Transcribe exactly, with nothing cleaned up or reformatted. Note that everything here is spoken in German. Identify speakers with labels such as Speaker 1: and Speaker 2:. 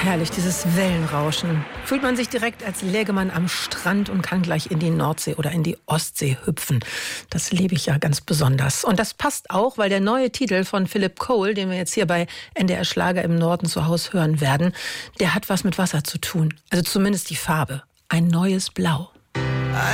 Speaker 1: herrlich, dieses Wellenrauschen. Fühlt man sich direkt, als läge man am Strand und kann gleich in die Nordsee oder in die Ostsee hüpfen. Das liebe ich ja ganz besonders. Und das passt auch, weil der neue Titel von Philip Cole, den wir jetzt hier bei N D R Schlager im Norden zu Hause hören werden, der hat was mit Wasser zu tun. Also zumindest die Farbe. Ein neues Blau.